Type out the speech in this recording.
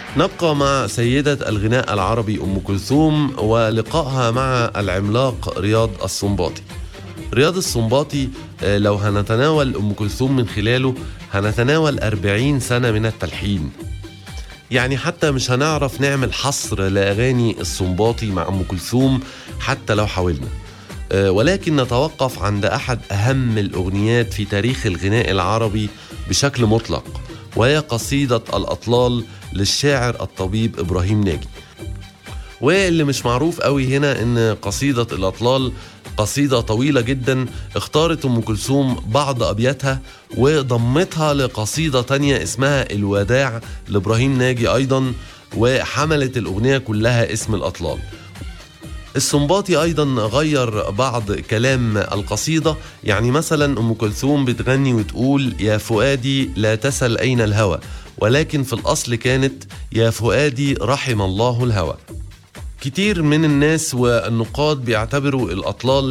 نبقى مع سيدة الغناء العربي أم كلثوم ولقائها مع العملاق رياض السنباطي. رياض السنباطي لو هنتناول أم كلثوم من خلاله هنتناول 40 سنة من التلحين، يعني حتى مش هنعرف نعمل حصر لأغاني السنباطي مع أم كلثوم حتى لو حاولنا، ولكن نتوقف عند أحد أهم الأغنيات في تاريخ الغناء العربي بشكل مطلق، وهي قصيدة الأطلال للشاعر الطبيب إبراهيم ناجي. واللي مش معروف قوي هنا إن قصيدة الأطلال قصيدة طويلة جدا، اختارت أم كلثوم بعض أبياتها وضمتها لقصيدة تانية اسمها الوداع لإبراهيم ناجي أيضا، وحملت الأغنية كلها اسم الأطلال. السنباطي أيضا غير بعض كلام القصيدة، يعني مثلا أم كلثوم بتغني وتقول يا فؤادي لا تسل أين الهوى، ولكن في الأصل كانت يا فؤادي رحم الله الهوى. كتير من الناس والنقاد بيعتبروا الأطلال